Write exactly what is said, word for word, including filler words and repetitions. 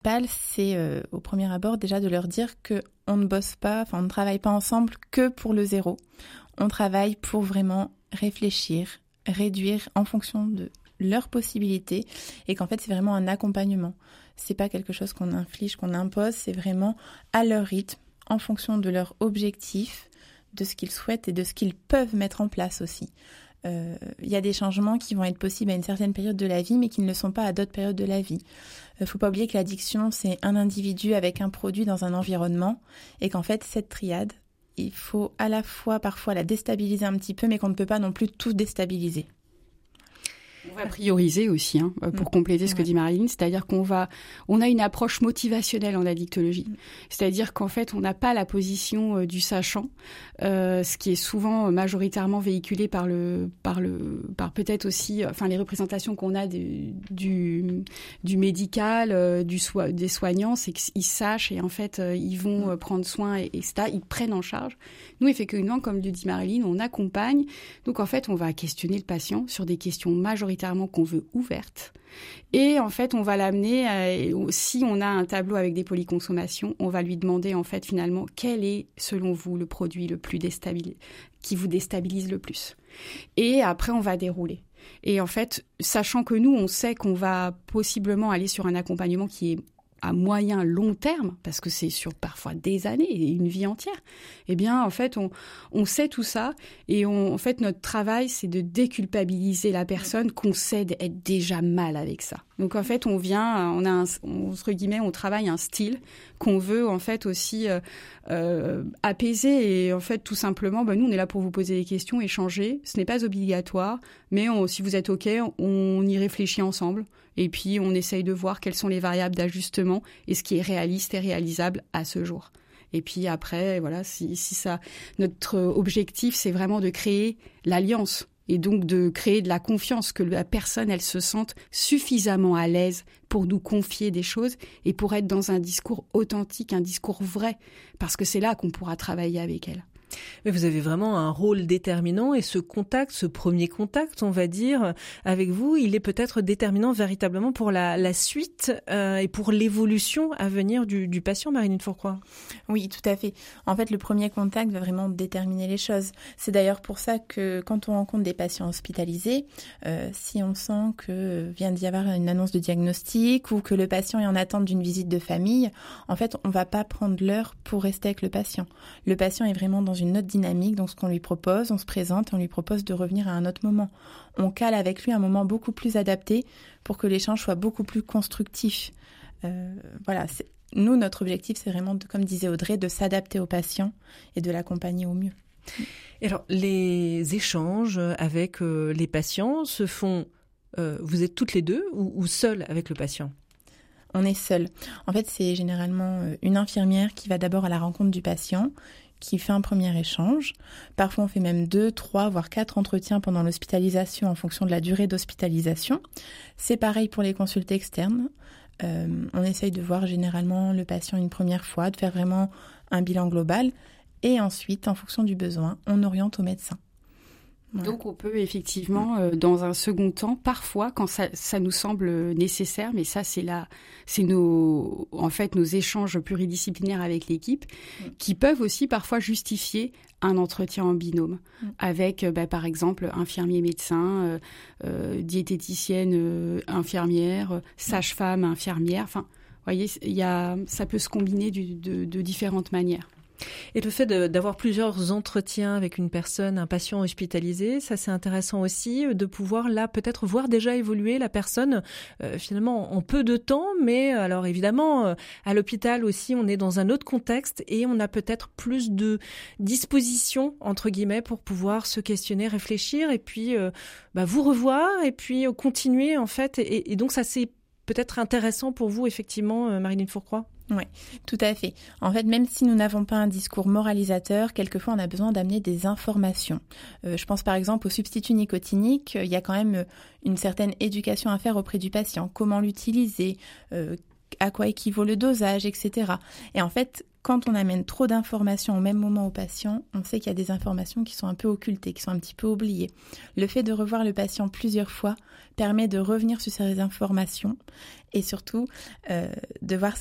C'est euh, au premier abord déjà de leur dire qu'on ne bosse pas, enfin on ne travaille pas ensemble que pour le zéro. On travaille pour vraiment réfléchir, réduire en fonction de leurs possibilités et qu'en fait c'est vraiment un accompagnement. C'est pas quelque chose qu'on inflige, qu'on impose, c'est vraiment à leur rythme, en fonction de leurs objectifs, de ce qu'ils souhaitent et de ce qu'ils peuvent mettre en place aussi. Il euh, y a des changements qui vont être possibles à une certaine période de la vie, mais qui ne le sont pas à d'autres périodes de la vie. Il ne faut pas oublier que l'addiction, c'est un individu avec un produit dans un environnement, et qu'en fait, cette triade, il faut à la fois parfois la déstabiliser un petit peu, mais qu'on ne peut pas non plus tout déstabiliser. On va prioriser aussi, hein, pour compléter ce que dit Marilyn, c'est-à-dire qu'on va, on a une approche motivationnelle en addictologie, c'est-à-dire qu'en fait, on n'a pas la position euh, du sachant, euh, ce qui est souvent majoritairement véhiculé par le, par le, par peut-être aussi, enfin les représentations qu'on a du, du, du médical, euh, du so- des soignants, c'est qu'ils sachent et en fait, euh, ils vont euh, prendre soin et, et cetera. Ils prennent en charge. Nous, effectivement, comme le dit Marilyn, on accompagne. Donc en fait, on va questionner le patient sur des questions majoritairement qu'on veut ouvertes. Et en fait, on va l'amener, à, si on a un tableau avec des polyconsommations, on va lui demander en fait finalement quel est, selon vous, le produit le plus déstabilisé, qui vous déstabilise le plus. Et après, on va dérouler. Et en fait, sachant que nous, on sait qu'on va possiblement aller sur un accompagnement qui est à moyen long terme, parce que c'est sur parfois des années et une vie entière, eh bien, en fait, on, on sait tout ça et on, en fait, notre travail, c'est de déculpabiliser la personne qu'on sait être déjà mal avec ça. Donc, en fait, on vient, on a un, entre guillemets, on travaille un style qu'on veut, en fait, aussi euh, euh, apaiser et, en fait, tout simplement, ben, nous, on est là pour vous poser des questions, échanger. Ce n'est pas obligatoire, mais on, si vous êtes OK, on y réfléchit ensemble. Et puis, on essaye de voir quelles sont les variables d'ajustement et ce qui est réaliste et réalisable à ce jour. Et puis après, voilà, si, si ça, notre objectif, c'est vraiment de créer l'alliance et donc de créer de la confiance, que la personne, elle se sente suffisamment à l'aise pour nous confier des choses et pour être dans un discours authentique, un discours vrai, parce que c'est là qu'on pourra travailler avec elle. Mais vous avez vraiment un rôle déterminant et ce contact, ce premier contact, on va dire, avec vous, il est peut-être déterminant véritablement pour la, la suite euh, et pour l'évolution à venir du, du patient, Marilyn Fourcroy. Oui, tout à fait. En fait, le premier contact va vraiment déterminer les choses. C'est d'ailleurs pour ça que quand on rencontre des patients hospitalisés, euh, si on sent que vient d'y avoir une annonce de diagnostic ou que le patient est en attente d'une visite de famille, en fait, on ne va pas prendre l'heure pour rester avec le patient. Le patient est vraiment dans une autre dynamique, donc ce qu'on lui propose, on se présente et on lui propose de revenir à un autre moment. On cale avec lui un moment beaucoup plus adapté pour que l'échange soit beaucoup plus constructif. Euh, voilà, c'est, nous, notre objectif, c'est vraiment, de, comme disait Audrey, de s'adapter au patient et de l'accompagner au mieux. Et alors, les échanges avec euh, les patients se font, euh, vous êtes toutes les deux ou, ou seules avec le patient ? On est seul. En fait, c'est généralement une infirmière qui va d'abord à la rencontre du patient, qui fait un premier échange. Parfois, on fait même deux, trois, voire quatre entretiens pendant l'hospitalisation en fonction de la durée d'hospitalisation. C'est pareil pour les consultes externes. Euh, on essaye de voir généralement le patient une première fois, de faire vraiment un bilan global. Et ensuite, en fonction du besoin, on oriente au médecin. Voilà. Donc on peut effectivement, euh, dans un second temps, parfois, quand ça, ça nous semble nécessaire, mais ça c'est là, c'est nos, en fait, nos échanges pluridisciplinaires avec l'équipe, mmh. qui peuvent aussi parfois justifier un entretien en binôme mmh. avec, bah, par exemple, infirmier-médecin, euh, euh, diététicienne, euh, infirmière, euh, sage-femme, infirmière. Enfin, vous voyez, il y a, ça peut se combiner du, de, de différentes manières. Et le fait de, d'avoir plusieurs entretiens avec une personne, un patient hospitalisé, ça c'est intéressant aussi de pouvoir là peut-être voir déjà évoluer la personne euh, finalement en peu de temps, mais alors évidemment euh, à l'hôpital aussi on est dans un autre contexte et on a peut-être plus de disposition entre guillemets pour pouvoir se questionner, réfléchir et puis euh, bah, vous revoir et puis euh, continuer en fait et, et donc ça c'est peut-être intéressant pour vous effectivement euh, Marilyn Fourcroy. Oui, tout à fait. En fait, même si nous n'avons pas un discours moralisateur, quelquefois on a besoin d'amener des informations. Euh, je pense par exemple au substitut nicotinique, il y a quand même une certaine éducation à faire auprès du patient. Comment l'utiliser, euh, à quoi équivaut le dosage, et cetera. Et en fait, quand on amène trop d'informations au même moment au patient, on sait qu'il y a des informations qui sont un peu occultées, qui sont un petit peu oubliées. Le fait de revoir le patient plusieurs fois permet de revenir sur ces informations et surtout euh, de voir